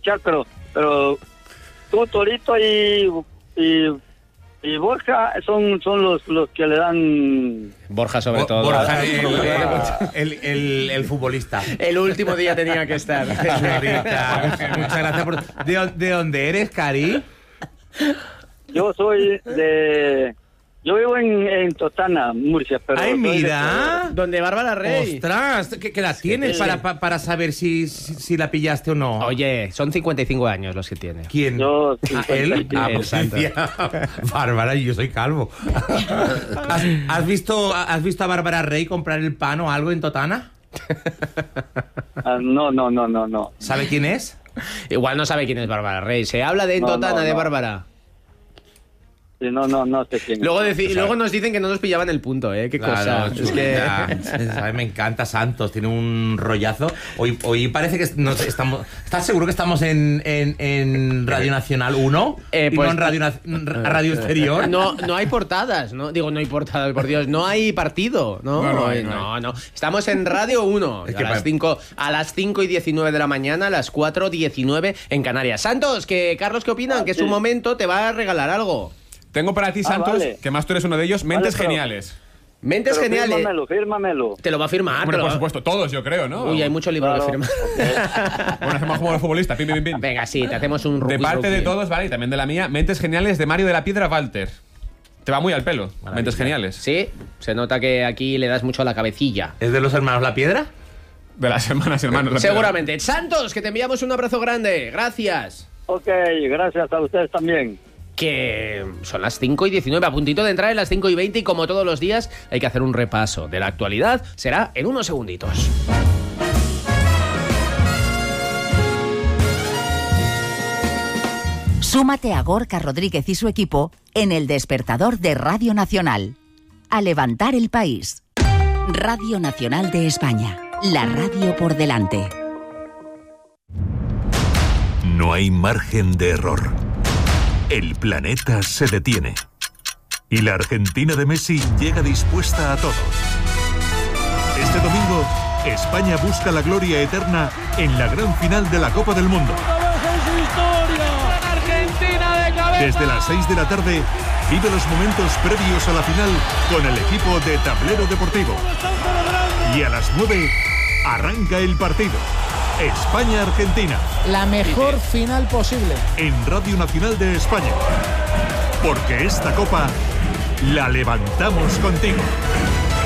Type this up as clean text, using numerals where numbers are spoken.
escuchar, pero tú, Torito y Borja son los que le dan... Borja sobre todo. Borja, el futbolista. El último día tenía que estar. Muchas gracias. ¿De dónde eres, Cari? Yo soy de... Yo vivo en Totana, Murcia, pero... ¡Ay, mira! Donde Bárbara Rey. ¡Ostras! ¿Qué la tienes para saber si la pillaste o no? Oye, son 55 años los que tiene. ¿Quién? Yo, ¿Él? El santo. Bárbara, yo soy calvo. ¿Has visto a Bárbara Rey comprar el pan o algo en Totana? No. ¿Sabe quién es? Igual no sabe quién es Bárbara Rey. Se habla de en Totana de Bárbara. Sí, no sé quién es. Luego nos dicen que no nos pillaban el punto, Qué Claro, cosa. Es que... Me encanta Santos, tiene un rollazo. Hoy parece que estamos... ¿Estás seguro que estamos en Radio Nacional 1? ¿Y pues, no en Radio Exterior? No hay portadas, ¿no? Digo, no hay portadas, por Dios. No hay partido, ¿no? No. Estamos en Radio 1. A las 5:19 de la mañana, a las 4:19 en Canarias. Santos, Carlos, ¿qué opinan? Que es un momento, te va a regalar algo. Tengo para ti, Santos, vale. que más tú eres uno de ellos, Mentes Geniales. Mentes Pero geniales. Fírmamelo. Te lo va a firmar. Hombre, por supuesto, todos, yo creo, ¿no? Uy, hay mucho libro que firmar. Bueno, hacemos como los futbolistas, pim. Venga, sí, te hacemos un De parte de todos, ¿vale? Y también de la mía, Mentes Geniales de Mario de la Piedra Walter. Te va muy al pelo, Mentes Geniales. Sí, se nota que aquí le das mucho a la cabecilla. ¿Es de los hermanos La Piedra? De las hermanas. Seguramente. Santos, que te enviamos un abrazo grande. Gracias. Ok, gracias a ustedes también. Que son las 5:19, a puntito de entrar en las 5:20 y como todos los días hay que hacer un repaso de la actualidad. Será en unos segunditos. Súmate a Gorka Rodríguez y su equipo en El Despertador de Radio Nacional. A levantar el país. Radio Nacional de España. La radio por delante. No hay margen de error. El planeta se detiene. Y la Argentina de Messi llega dispuesta a todo. Este domingo, España busca la gloria eterna en la gran final de la Copa del Mundo. Desde las 6 de la tarde, vive los momentos previos a la final con el equipo de Tablero Deportivo. Y a las 9, arranca el partido. España-Argentina. La mejor final posible. En Radio Nacional de España. Porque esta copa la levantamos contigo.